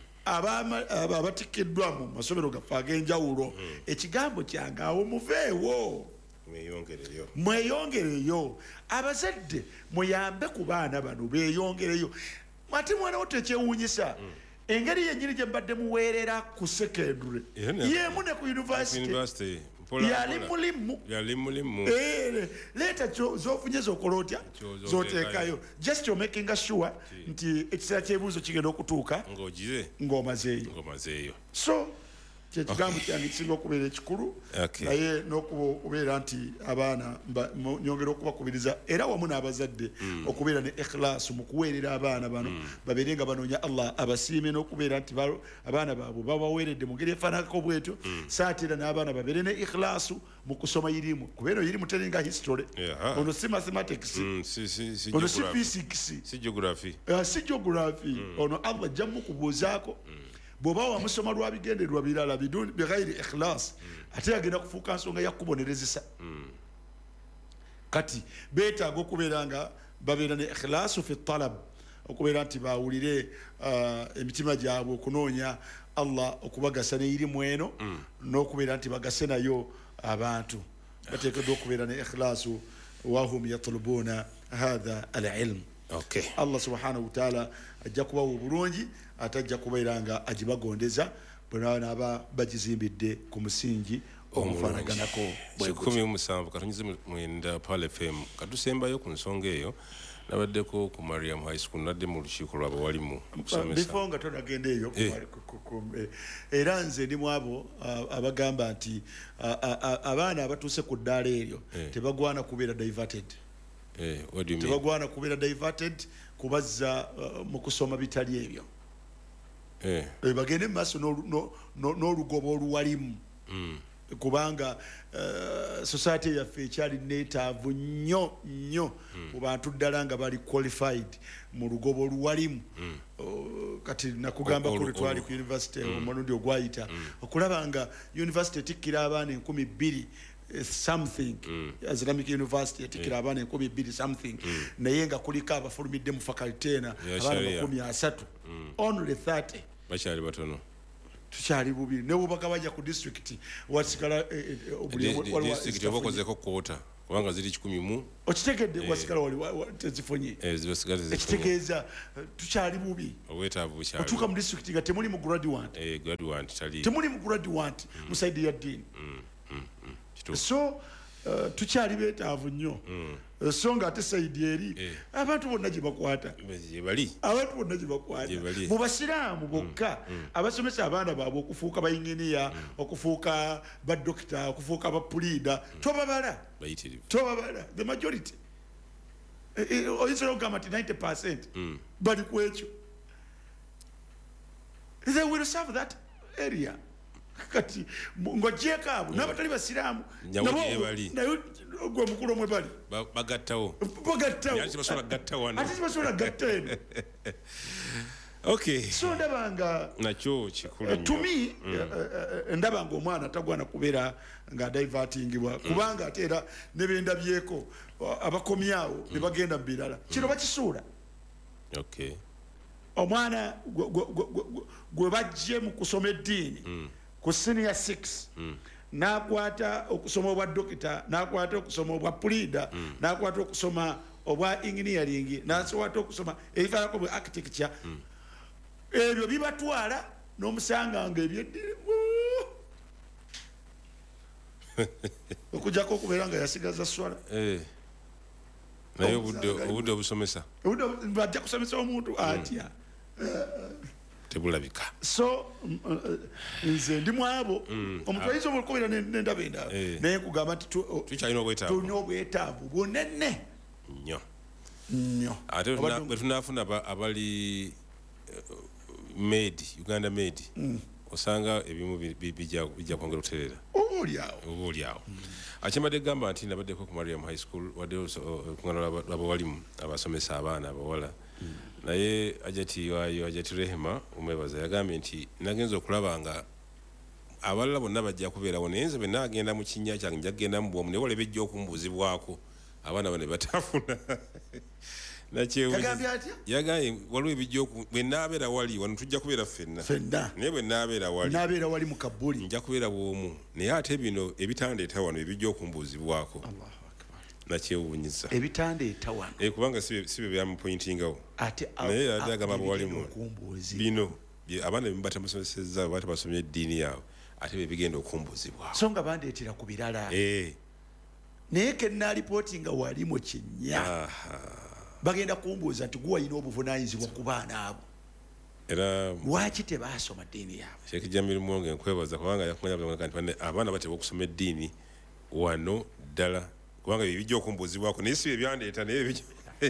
abatikiddwa mu masomero gaffe ag'enjawulo ekigambo kyange awo muveewo mweyongereyo mweyongereyo abazadde muyambe ku baana bano beeyongereyo ate mwana wo tekyewuunyisa engeri yennyini gye mbadde muweerera ku secondary yemu ne ku university yali mulimu yali mulimu eh leta zofunye zokola otya zoteekayo just you're making sure nti ekiseera ky'ebibuuzo kigenda okutuuka ng'ogize ng'omazeeyo ng'omazeeyo so kyekigambo kyange kisinga okubeera ekikulu naye n'okubeera nti abaana nyongera okubakubiriza era wamu n'abazadde okubeera ne ikhlaasu mu kuweerera abaana bano babeere nga banoonya Allah abasiime n'okubeera nti abaana baabwe babaweeredde mu ngeri efaananako bwetyo saati era n'abaana babeere ne ikhlaasu mu kusoma irimu kubeera irimu teringa history ono si mathematics ono si physics si geography si geography ono Allah ajja mukubuuzaako bwoba wamusoma lwabigendererwa birala biduni bighairi ikhlas ate yagenda kufuuka nsonga yakubonerezesa kati beetaaga okubeera nga babeera ne ikhlasu fi talab okubeera nti bawulire emitima gyabwe okunoonya Allah okubagasa n'irimu eno n'okubeera nti bagase nayo abantu bateekeddwa okubeera ne ikhlasu wahum yatlubuuna hatha alilm okay. Allah subhanahu wa ta'ala ajja kubawa obulungi atajja kubeera nga agibagondeza bwe naaba bagizimbidde ku musingi omufanaganako kikumi mu musanvu katonyize mwenda Pal F M katusembayo ku nsonga eyo nabaddeko ku Mariam High School nadde mu lukiiko lwabo wali mu kusomesa before nga tonagenda eyo era nze ndi mu abo abagamba nti abaana abatuuse ku ddaala eryo tebagwana kubeera diverted tebagwana kubeera diverted kubazza mu kusoma bitali ebyo bagende mu maaso n'olugoba oluwalimu kubanga society yaffe ekyali neetaavu nnyo nnyo ku bantu ddala nga bali qualified mu lugoba oluwalimu kati nakugamba ko twali ku university omulundi ogwayita okulaba nga university etikkira abaana enkumi bbiri something Islamic University etikira abaana enkumi bbiri something naye nga kuliko abafulumidde mu faculty ena abaana makumi asatu only thirty bakyali batono tukyali bubiri ne bubaka bajja ku district wasigala district obakozeko kwota kubanga ziri kikumi mu okitegedde wasigala wali tezifunye ekitegeeza tukyali bubi obwetaavu bukyali otuuka mu district nga temuli mu graduate temuli mu graduate mu saidi ya ddiini so tukyali beetaavu nnyo so nga ate saidi eri abantu bonna gye bakwata abantu bonna gye bakwata mu basiraamu bokka abasomesa abaana baabwe okufuuka bayinginiya okufuuka badokita okufuuka bapuliida tobabala tobabala the majority oyinza okugamba nti ninety percent bali ku ekyo they will serve that area kati ng'ogyeko abo n'abatali basiraamu naye gwe mukulu omwe bali bagattawo bagattawo ate tebasobola gatta eno okay so ndaba nga nakyo kikulu nnyo tumi ndaba nga omwana tagwana kubeera nga divertingibwa kubanga ate era ne bendabyeko abakomyawo ne bagenda mu birala kino bakisuula okay omwana gwe bajje mu kusoma eddiini ku senior six nakwata okusoma obwa dokita nakwata okusoma obwa puliida nakwata okusoma obwa engineering nakwata okusoma ebifaanako bwe architecture ebyo bibatwala n'omusanga nga ebyeddiini okujjako okubeera nga yasigaza swala naye obudde obusomesa bajja kusomesa omuntu atya tebulabika so nze ndi mwabo omuntu ayinza okubeera n'endaba endala naye nkugamba nti tulina obwetaavu bunene nnyo nnyo ate bwe tunaafuna abali made uganda made osanga ebimu bijja kwongera okutereera obaoliawo akimbadde gamba nti nabaddeko ku mariam high school wadde olukungano lwabawalimu abasomesa abaana abawala naye ajati waayo ajati rehema omwebaza yagambye nti nagenza okulaba nga abalala bonna bajja kubeerawo naye nze benna agenda mu kinnya kyange nja kugenda mu bwomu naye wala ebijja okumbuuzibwako abaana bane batafuna yagambye waliwo ebijja bwe naabeera wali wano tujja kubeera ffenna naye bwe naabeera wali wali mu kabuli nja kubeera bwomu naye ate bino ebitandeeta wano ebijja okumbuuzibwako nakyewuunyisa ebitandeeta wano kubanga si bye byamupointingawo naye ate agamba bwalimu bino abaana bimu batamusomesezza bata basomye eddiini yaabwe ate bye bigenda okumbuuzibwako so nga bandeetera ku birala naye kenalipooti nga wali mu kinnya bagenda kumbuuza nti guwalina obuvunaanyizibwa ku baana abo era lwaki tebaasoma ddiini yaabwe Sheikh Jamil Mwonge nkwebaza kubanga yakumanya nti abaana bateba okusoma eddiini wano ddala kubanga bijja okumbuuzibwako naye si bye byandeeta naye bijja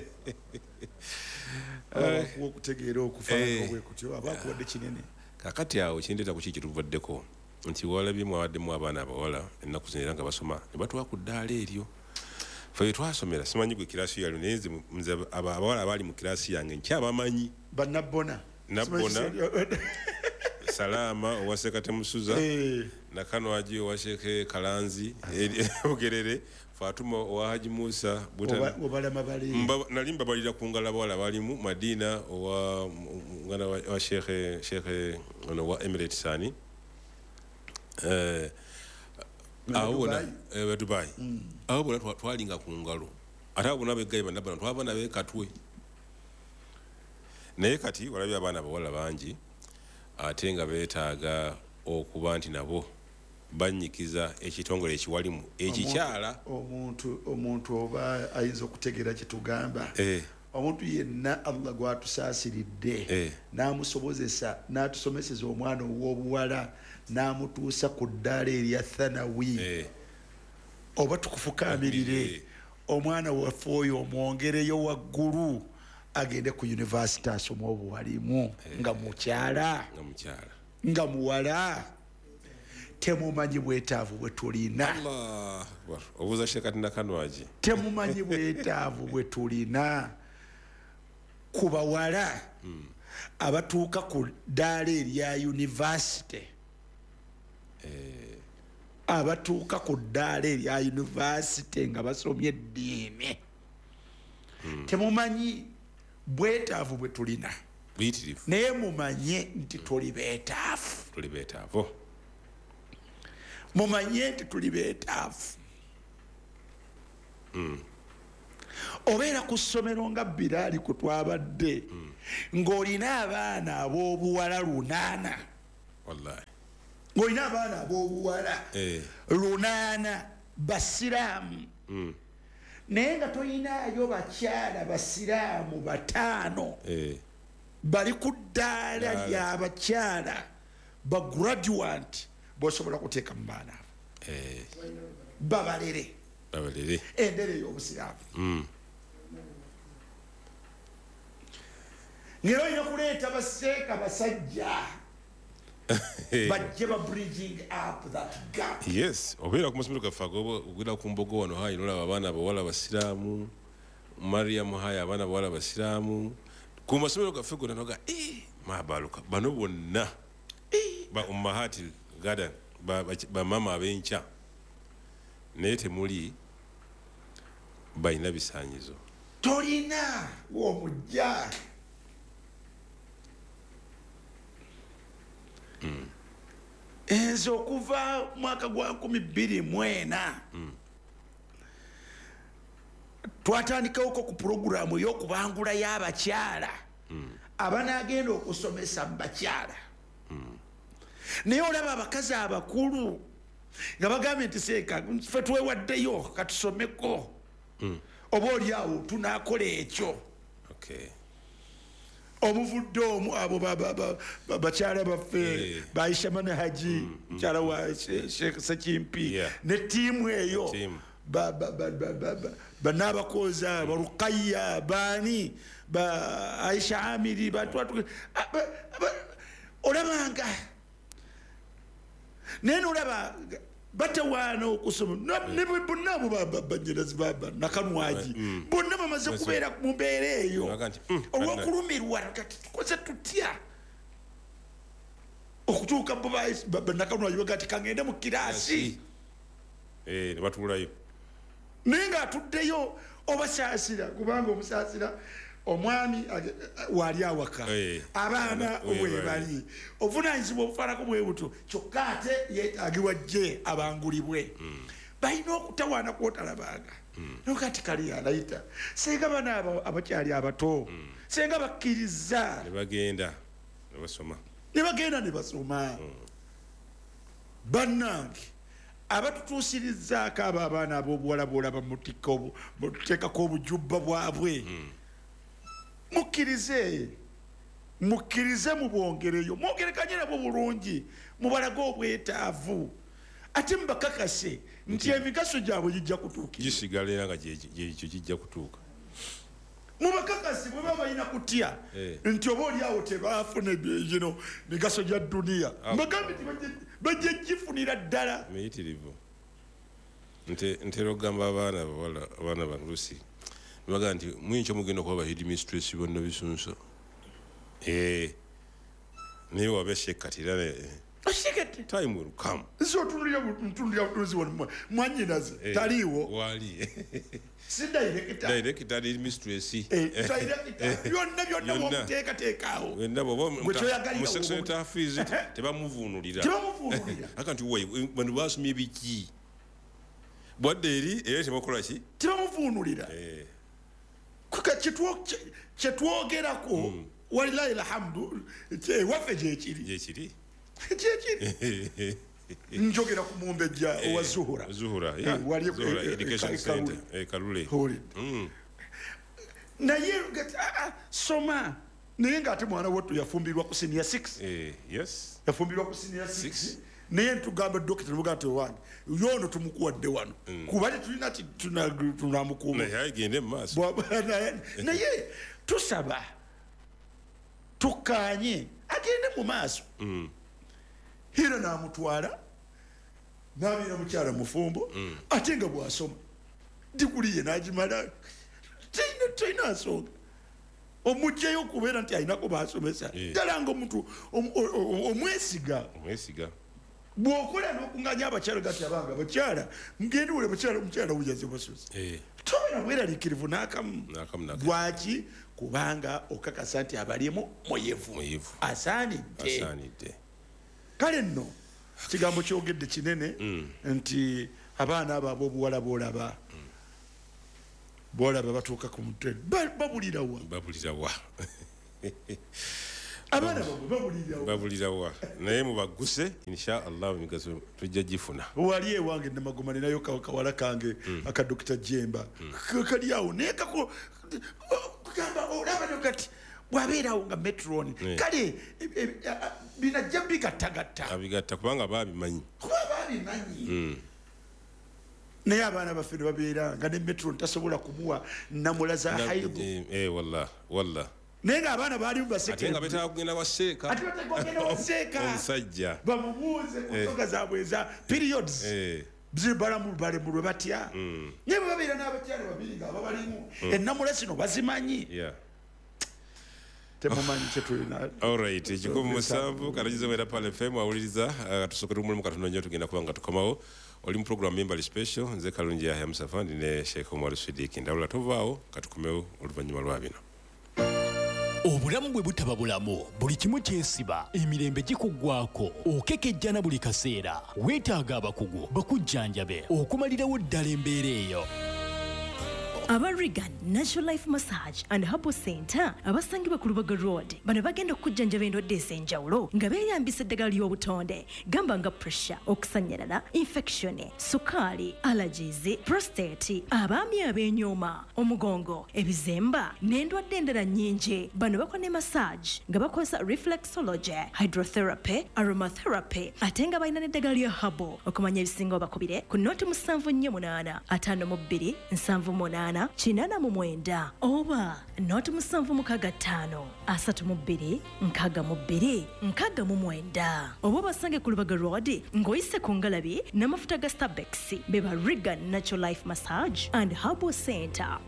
okutegeera okufaanana bwe kutyo abakuwadde kinene kakati awo kindeeta ku kiki tuvaddeko nti walabyemu abaddemu abaana abawala ennaku zino era nga basoma ne batuwa ku ddaala eryo fe twasomera simanyi gwe kirasi yalo naye nze abawala abaali mu kirasi yange nkyabamanyi bannabona nabbona salama owa sekate musuza nakano aji owa sheke kalanzi ogerere fatuma owa haji musa nali mbabalira ku ngala bawala balimu madina owa ngana wa shekhe shekhe wa emirate sani awona e Dubai awo bula twalinga ku ngalo ate abo nabe gaye banabana twabana be katwe naye kati walabya abaana bawala bangi ate nga beetaaga okuba nti nabo banyikiza ekitongole ekiwalimu ekikyala omuntu omuntu oba ayinza okutegeera kitugamba omuntu yenna Allah gwatusaasiridde n'amusobozesa n'atusomeseza omwana ow'obuwala n'amutuusa ku ddaala erya thanawi oba tukufukaamirire omwana waffe oyo omwongereyo waggulu agende ku yunivasite asome obuwalimu nga mukyala nga muwala temumanyi bwetaavu bwe tulina obuuza shekati nakanwagi temumanyi bwetaavu bwe tulina ku bawala abatuuka ku ddaala erya yunivasite abatuuka ku ddaala erya yunivasite nga basomye eddiini temumanyi bwetaavu bwe tulina buyitirivu naye mumanye nti tuli beetaafu tuli beetaavu mumanye nti tuli beetaafu mm. obeera ku ssomero nga Biraali ku twabadde mm. ng'olina abaana ab'obuwala lunaana wallahi ng'olina abaana ab'obuwala eh. lunaana basiraamu mm. naye nga toyinaayo bakyala basiraamu bataano eh. bali ku ddaala ly'abakyala ba graduate bosobola kuteeka mu baana eh. babalere babalere endere ey'obusiraamu mm. ngero olina kuleeta baseeka basajja bajje ba bridging up that gap yes obeera ku masomero gaffe ogenda ku mbogo wano hayi nolaba abaana bawala basiraamu mariam hayi abaana bawala basiraamu ku masomero gaffe gonna noga mabaluka bano bonna ba ummahati garden bamama ab'enkya naye temuli balina bisaanyizo tolina w'omujja mm. enze okuva mwaka gwa nkumi bbiri mu ena mm. twatandikawoko ku pulogulaamu ey'okubangula y'abakyala mm. abanagenda okusomesa mu bakyala mm. naye olaba abakazi abakulu nga bagambye nti seeka ffe twewaddeyo katusomeko mm. oba oli awo tunakola ekyo okay. omuvudde omu abo bakyala baffe baisha manhaji mukyala wa Sheikh Sekimpi ne tiimu eyo banaabakoza barukaya bani ba Aisha Amiri olabanga naye nolaba batawaana okusoma ne bonna abo banyerazi baba nakanwaji bonna bamaze kubeera mu mbeera eyo olw'okulumirwa kati tukoze tutya okutuuka nakanwaji bagati kangende mu kiraasi ne batuulayo naye ng'atuddeyo obasaasira kubanga omusaasira omwami waali awaka abaana webali obuvunanyizibwa obufaanako bwe butyo kyokka ate yeetaagibwa jje abangulibwe balina okutawaana kwotalabanga nokati kali alayita senga bana abakyali abato senga bakkiriza nebagenda nebasoma nebagenda ne basoma bannange abatutuusirizaako abo abaana ab'obuwala bwolaba muteekako obujubba bwabwe mukkirize mukkirize mubwongereyo mwogerekanye nabo bulungi mubalaga obwetaavu ate mubakakase nti emigaso gyabwe gijja kutuukira gisigala era nga gyekyo kijja kutuuka mubakakasi bwe baba balina kutya nti oba oliawo tebaafuna gino migaso gya duniya mbagambe nti bajja gifunira ddala miyitirivu ntera okugamba abaana bawala abaana balusi nibaga nti mwinkyo mugenda okuba bahidimistress bonna bisunso naye wabe shekatira time will come so tunulira tunulira tuzi wano mwanyinaze taliwo wali si director director administrator eh director byonna byonna muteeka teekaawo wenda bobo mu section ta fees tebamuvunulira tebamuvunulira akanti woyi bano basumye biki bwadde eri era tebakola ki tebamuvunulira eh kuka kyetwogerako walilahi alhamdu waffe gyekiri gyekiri gyekiri njogera ku mumbejja owa zuhura zuhura wali education center kalule naye soma naye ngaate mwana wottu yafumbirwa ku senior six yes yafumbirwa ku senior six naye ntugamba dokita nemuga nti owange yono tumukuwadde wano kuba tetulina ti tunamukuuma naye agende mu maaso naye tusaba tukkaanye agende mu maaso hira n'amutwala n'abeera mukyala mufumbo ate nga bw'asoma diguli ye n'agimala talina nsonga omugjayo okubeera nti alinako baasomesa ddala nga omuntu omwesiga omwesiga bw'okola n'okunganya abakyala gati abanga abakyala mugende wule bakyala omukyala wuyaze basozi toba tobeera bweraliikirivu n'akamu lwaki kubanga okakasa nti abalimu muyivu asaanidde kale nno kigambo kyogedde kinene nti abaana abo ab'obuwala boolaba boolaba batuuka ku mutwe babulirawa babulirawa abaana babwe babulirawa naye mubaguse insha allah emigaso tujja gifuna wali ewange namagomane nayo kawala kange aka Dr. Jemba kali awo naye kako kugamba olaba nokati bwabeerawo nga metron kale binajja bigattagatta abigatta kubanga baabimanyi kuba baabimanyi naye abaana baffe ne babeera nga ne metron tasobola kumuwa namulaza haidu eh wallah wallah naye nga abaana baali baseke ate nga betaaga kugenda waseeka ate betaaga kugenda waseeka omusajja bamubuuze ku nsonga zaabwe eza periods zibalamu balemu lwe batya naye bwe babeera n'abakyala babiri nga babalimu ennamula zino bazimanyi temumanyi kyetulina alright ekikumi musanvu kalagizo wera pale fm awuliriza katusokera omulimu katono nnyo tugenda kuba nga tukomawo oli mu program membali special nze kalungi yahya musafandi ne sheikh omar sidiki ndawula tovaawo katukomewo oluvannyuma lwa bino obulamu bwe butaba bulamu buli kimu kyesiba emirembe gikuggwako okekejjana buli kaseera weetaaga abakugu bakujjanjabe okumalirawo ddala embeera eyo aba Regan Natural Life Massage and Herbal Center abasangibwa ku Lubaga Road bano bagenda okujjanjaba endwadde ez'enjawulo nga beeyambisa eddagala ly'obutonde gamba nga pressure okusanyalala infection sukaali allergies prostate abaami ab'enyooma omugongo ebizemba n'endwadde endala nnyingi bano bakola ne massage nga bakozesa reflexology hydrotherapy aromatherapy ate nga balina n'eddagala lya herbal okumanya ebisinga obakubire ku nooti musanvu nnyo munaana ataano mu bbiri nsanvu munaana kinana mu mwenda oba noti musanvu mukaga ttaano asatu mu bbiri nkaga mu bbiri nkaga mu mwenda oba basange ku Lubaga Road ng'oyise ku ngalabi n'amafuta ga Starbex beba Regan Natural Life Massage and Herbal Center.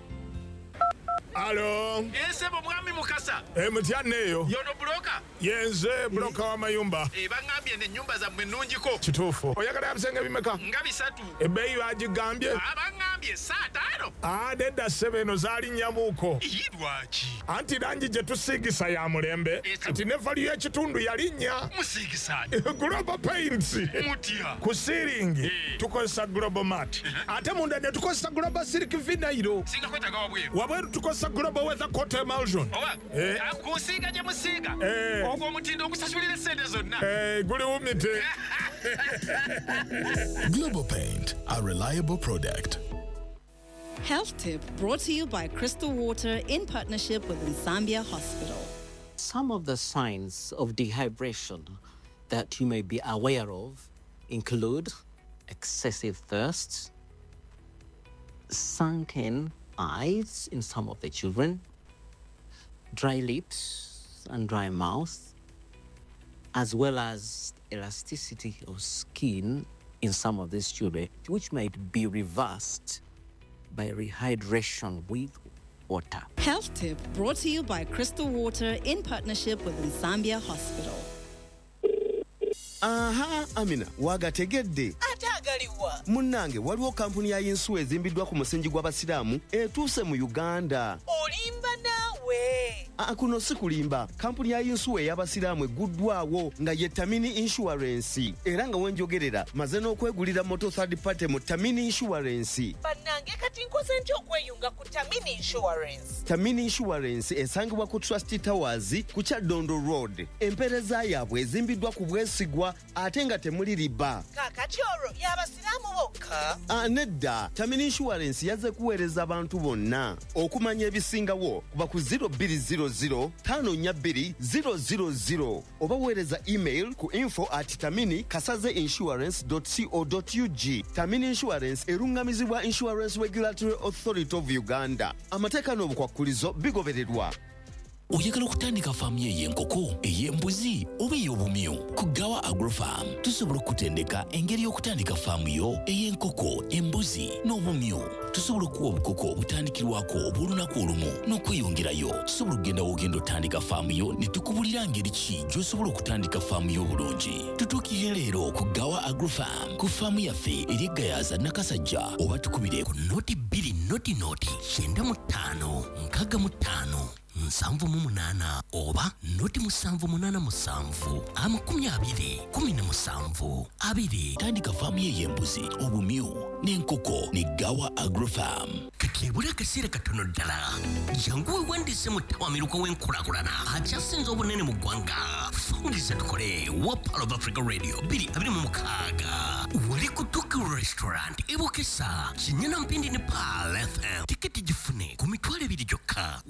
Alo. Ese bo mwami mukasa. E mutyanne eyo. Yono broka. Yenze broka wa mayumba. E bangambye ne nyumba za mwenunjiko. Kituufu. Oyagala yabisenge bimeka? Nga bisatu. Ebbeeyi bagigambye? Abangambye saa taano. Ah, nedda ssebe eno zaali nnyamuuko. Lwaki? Anti langi gye tusiigisa ya mulembe. Anti ne valiyu y'ekitundu yalinnya. Musiigisaani? Global Paints. Mutya. Ku siiringi tukozesa Global Mat. Ate munda ne tukozesa Global Silk Vinyl. Singa kwetaaga wabweru. Wabweru tukozesa Global Weather Coat Emulsion. Owa. Eh. Akusiiga gye musiiga. Eh. Ogwo omutindo ogusasulira ssente zonna. Eh, guli wumite. Global Paint, a reliable product. Health tip brought to you by Crystal Water in partnership with Nsambia Hospital. Some of the signs of dehydration that you may be aware of include excessive thirst, sunken eyes in some of the children, dry lips and dry mouth, as well as elasticity of skin in some of these children, which might be reversed by rehydration with water. Health tip brought to you by Crystal Water in partnership with Nsambia Hospital. Aha, Amina, wagategedde. Atagaliwa. Munnange waliwo kampuni ya Yinsuwa ezimbiddwa ku musingi gw'abasiraamu etuuse mu Uganda. Olimba naawe. Aa, kuno si kulimba. Kampuni ya Yinsuwa ey'abasiraamu eguddwawo nga ye Tamini Insurance. Era nga wenjogerera maze n'okwegulira moto third party mu Tamini Insurance. Bannange kati nkoze ntya okweyunga ku Tamini Insurance? Tamini Insurance esangibwa ku Trust Towers ku Kyaddondo Road. Empeereza yaabwe ezimbiddwa ku bwesigwa ate nga temuli riba. Kaakati olwo y'abasiraamu bokka? Ah, nedda. Tamini Insurance yazze kuweereza abantu bonna. Okumanya ebisingawo kuba ku zero two zero zero five four two zero zero zero oba weereza email ku info at tamini kasaze insurance dot co dot u g. Tamini Insurance erungamizibwa Insurance Regulatory Authority of Uganda. Amateeka n'obukwakkulizo bigobererwa. oyagala okutandika faamu ey'enkoko ey'embuzi oba ey'obumyu ku Gawa Agrofarm tusobola okutendeka engeri y'okutandika faamu yo ey'enkoko embuzi n'obumyu tusobola okuwa obukoko obutandikirwako obw'olunaku olumu n'okweyongerayo tusobola okugenda w'ogenda otandika faamu yo ne tukubulira ngeri ki gy'osobola okutandika faamu yo obulungi tutuukire leero ku Gawa Agrofarm ku faamu yaffe eri Gayaza Nakasajja oba tukubire ku noti bbiri noti noti kyenda mu ttaano nkaaga mu ttaano nsanvu mu munaana oba noti musanvu munaana musanvu amakumi abiri kumi na musanvu abiri tandika faamu ye y'embuzi obumyu n'enkoko ne Gawa Agrofarm kati ebula akaseera katono ddala jangu weewandise mu ttawamiruka w'enkulaakulana akyasinze obunene mu ggwanga fungisa tukole wa Pearl of Africa Radio bbiri abiri mu mukaaga wali ku Tuku Restaurant ebukesa kinyana mpindi ne Pearl F M tiketi gifune ku mitwalo ebiri gyokka